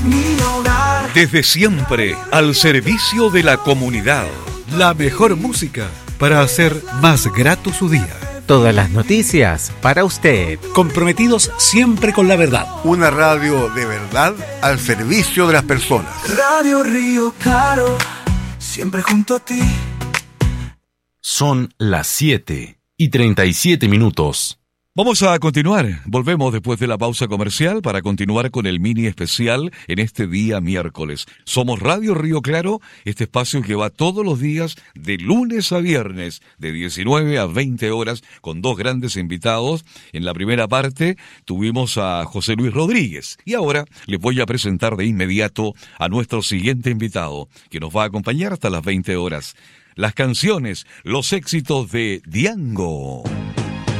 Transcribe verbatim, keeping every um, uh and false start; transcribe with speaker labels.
Speaker 1: mi hogar.
Speaker 2: Desde siempre, al servicio de la comunidad.
Speaker 3: La mejor música para hacer más grato su día.
Speaker 4: Todas las noticias para usted.
Speaker 3: Comprometidos siempre con la verdad.
Speaker 5: Una radio de verdad al servicio de las personas.
Speaker 1: Radio Río Claro, siempre junto a ti.
Speaker 6: Son las siete y treinta y siete minutos.
Speaker 2: Vamos a continuar. Volvemos después de la pausa comercial para continuar con el mini especial en este día miércoles. Somos Radio Río Claro, este espacio que va todos los días de lunes a viernes, de diecinueve a veinte horas, con dos grandes invitados. En la primera parte tuvimos a José Luis Rodríguez. Y ahora les voy a presentar de inmediato a nuestro siguiente invitado, que nos va a acompañar hasta las veinte horas. Las canciones, los éxitos de Diango.